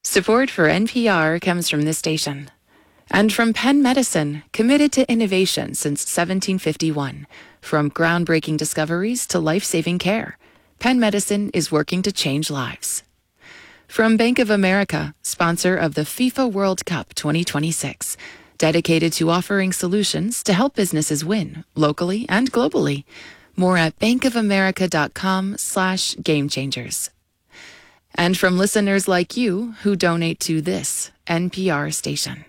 Support for NPR comes from this station and from Penn Medicine, committed to innovation since 1751. From groundbreaking discoveries to life-saving care, Penn Medicine is working to change lives. From Bank of America, sponsor of the FIFA World Cup 2026, dedicated to offering solutions to help businesses win locally and globally. More at bankofamerica.com/gamechangers. And from listeners like you who donate to this NPR station.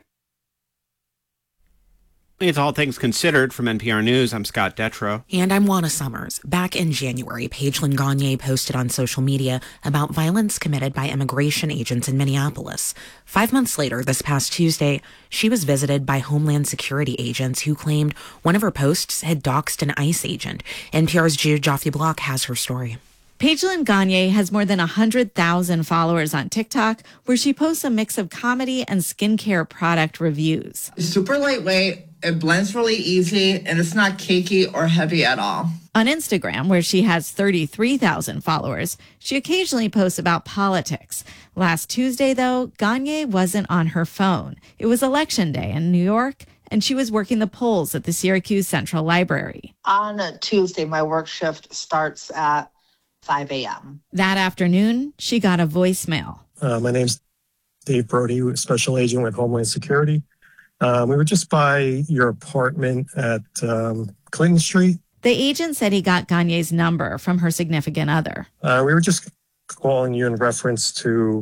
It's All Things Considered from NPR News. I'm Scott Detrow. And I'm Juana Summers. Back in January, Pagelyn Gagne posted on social media about violence committed by immigration agents in Minneapolis. 5 months later, this past Tuesday, she was visited by Homeland Security agents who claimed one of her posts had doxed an ICE agent. NPR's Jude Joffe-Block has her story. Pagelyn Gagne has more than 100,000 followers on TikTok, where she posts a mix of comedy and skincare product reviews. It's super lightweight, it blends really easy, and it's not cakey or heavy at all. On Instagram, where she has 33,000 followers, she occasionally posts about politics. Last Tuesday, though, Gagne wasn't on her phone. It was Election Day in New York, and she was working the polls at the Syracuse Central Library. On a Tuesday, my work shift starts at 5 a.m. That afternoon, she got a voicemail. My name's Dave Brody, Special Agent with Homeland Security. We were just by your apartment at Clinton Street. The agent said he got Gagne's number from her significant other. We were just calling you in reference to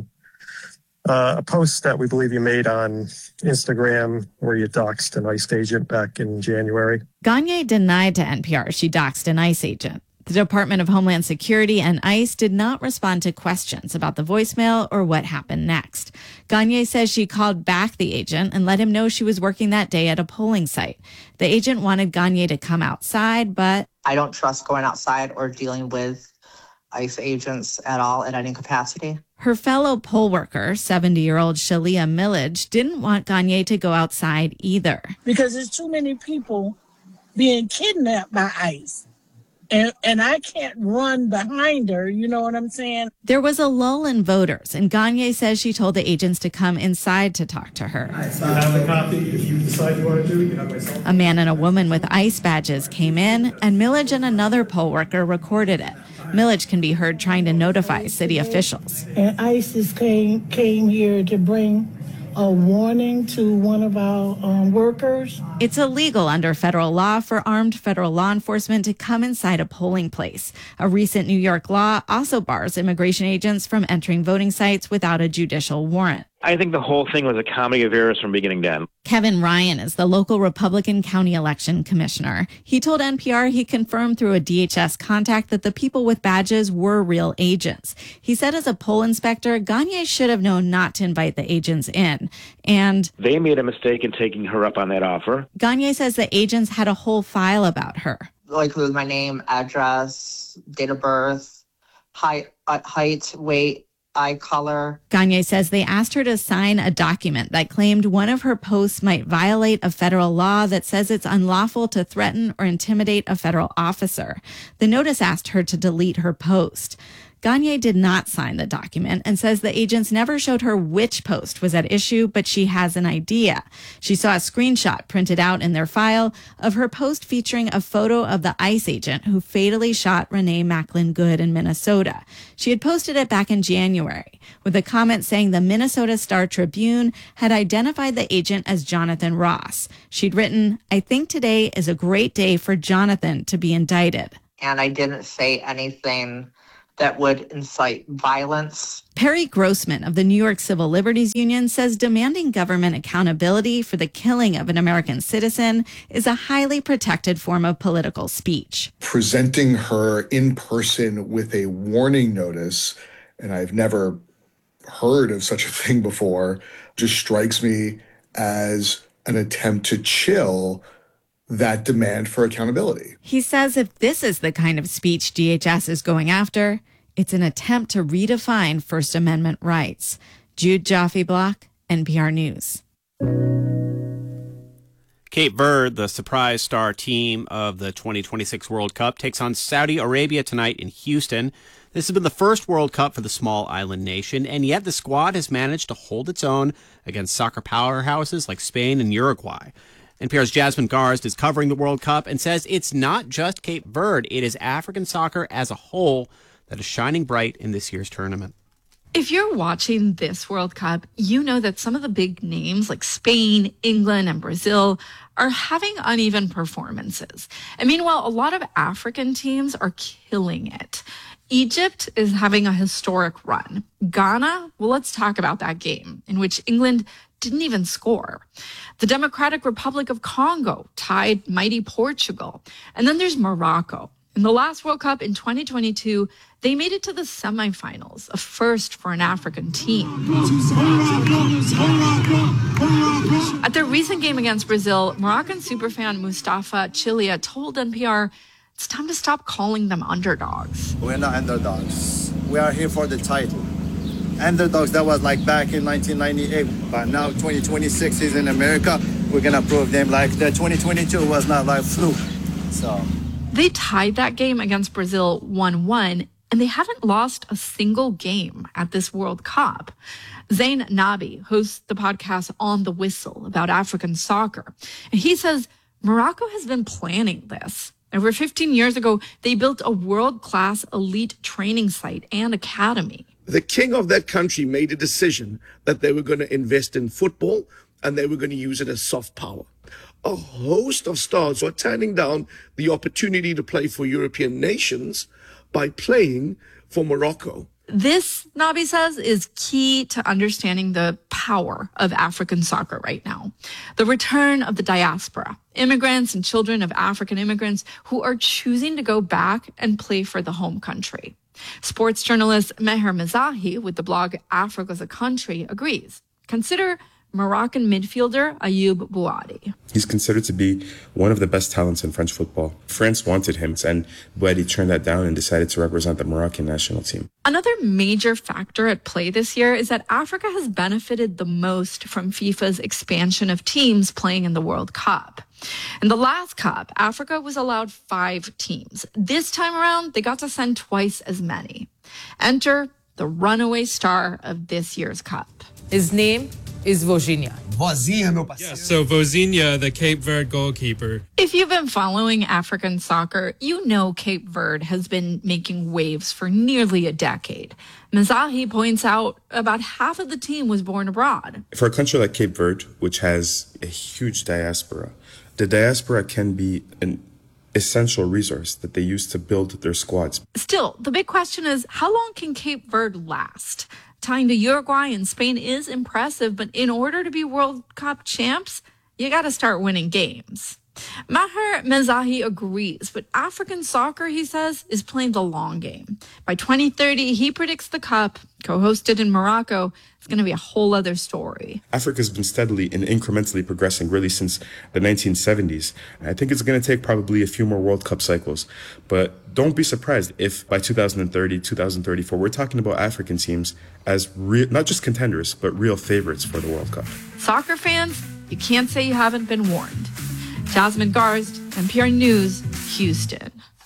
a post that we believe you made on Instagram where you doxed an ICE agent back in January. Gagne denied to NPR she doxed an ICE agent. The Department of Homeland Security and ICE did not respond to questions about the voicemail or what happened next. Gagne says she called back the agent and let him know she was working that day at a polling site. The agent wanted Gagne to come outside, but I don't trust going outside or dealing with ICE agents at all in any capacity. Her fellow poll worker, 70-year-old Shalia Millage, didn't want Gagne to go outside either. Because there's too many people being kidnapped by ICE. And I can't run behind her, you know what I'm saying? There was a lull in voters, and Gagne says she told the agents to come inside to talk to her. You have a copy if you decide you want to do it. You have my cell phone. A man and a woman with ICE badges came in, and Millage and another poll worker recorded it. Millage can be heard trying to notify city officials. And ICE came here to bring a warning to one of our workers. It's illegal under federal law for armed federal law enforcement to come inside a polling place. A recent New York law also bars immigration agents from entering voting sites without a judicial warrant. I think the whole thing was a comedy of errors from beginning to end. Kevin Ryan is the local Republican county election commissioner. He told NPR he confirmed through a DHS contact that the people with badges were real agents. He said as a poll inspector, Gagne should have known not to invite the agents in. And they made a mistake in taking her up on that offer. Gagne says the agents had a whole file about her. Like with my name, address, date of birth, height, weight, eye color. Gagne says they asked her to sign a document that claimed one of her posts might violate a federal law that says it's unlawful to threaten or intimidate a federal officer. The notice asked her to delete her post. Gagne did not sign the document and says the agents never showed her which post was at issue, but she has an idea. She saw a screenshot printed out in their file of her post featuring a photo of the ICE agent who fatally shot Renee Macklin Good in Minnesota. She had posted it back in January with a comment saying the Minnesota Star-Tribune had identified the agent as Jonathan Ross. She'd written, "I think today is a great day for Jonathan to be indicted." And I didn't say anything that would incite violence. Perry Grossman of the New York Civil Liberties Union says demanding government accountability for the killing of an American citizen is a highly protected form of political speech. Presenting her in person with a warning notice, and I've never heard of such a thing before, just strikes me as an attempt to chill that demand for accountability. He says if this is the kind of speech DHS is going after, it's an attempt to redefine First Amendment rights. Jude Joffe-Block, NPR News. Cape Verde, the surprise star team of the 2026 World Cup, takes on Saudi Arabia tonight in Houston. This has been the first World Cup for the small island nation, and yet the squad has managed to hold its own against soccer powerhouses like Spain and Uruguay. NPR's Jasmine Garsd is covering the World Cup and says it's not just Cape Verde, it is African soccer as a whole that is shining bright in this year's tournament. If you're watching this World Cup, you know that some of the big names like Spain, England, and Brazil are having uneven performances. And meanwhile, a lot of African teams are killing it. Egypt is having a historic run. Ghana, well, let's talk about that game in which England didn't even score. The Democratic Republic of Congo tied mighty Portugal. And then there's Morocco. In the last World Cup in 2022, they made it to the semifinals, a first for an African team. At their recent game against Brazil, Moroccan superfan Mustafa Chilia told NPR, it's time to stop calling them underdogs. We're not underdogs. We are here for the title. Underdogs, that was like back in 1998. But now 2026 is in America. We're going to prove them like the 2022 was not like fluke. So they tied that game against Brazil 1-1, and they haven't lost a single game at this World Cup. Zain Nabi hosts the podcast On the Whistle about African soccer. And he says Morocco has been planning this. Over 15 years ago, they built a world-class elite training site and academy. The king of that country made a decision that they were going to invest in football and they were going to use it as soft power. A host of stars are turning down the opportunity to play for European nations by playing for Morocco. This, Nabi says, is key to understanding the power of African soccer right now. The return of the diaspora, immigrants and children of African immigrants who are choosing to go back and play for the home country. Sports journalist Meher Mezahi with the blog Africa's a Country agrees. Consider Moroccan midfielder Ayoub Bouadi. He's considered to be one of the best talents in French football. France wanted him, and Bouadi turned that down and decided to represent the Moroccan national team. Another major factor at play this year is that Africa has benefited the most from FIFA's expansion of teams playing in the World Cup. In the last Cup, Africa was allowed 5 teams. This time around, they got to send twice as many. Enter the runaway star of this year's Cup. His name is Vozinha. Yes, so Vozinha, the Cape Verde goalkeeper. If you've been following African soccer, you know Cape Verde has been making waves for nearly a decade. Mezahi points out about half of the team was born abroad. For a country like Cape Verde, which has a huge diaspora, the diaspora can be an essential resource that they use to build their squads. Still, the big question is, how long can Cape Verde last? Tying to Uruguay and Spain is impressive, but in order to be World Cup champs, you got to start winning games. Meher Mezahi agrees, but African soccer, he says, is playing the long game. By 2030, he predicts the Cup, co-hosted in Morocco, is going to be a whole other story. Africa's been steadily and incrementally progressing really since the 1970s. I think it's going to take probably a few more World Cup cycles. But don't be surprised if by 2030, 2034, we're talking about African teams as not just contenders, but real favorites for the World Cup. Soccer fans, you can't say you haven't been warned. Jasmine Garsd, NPR News, Houston.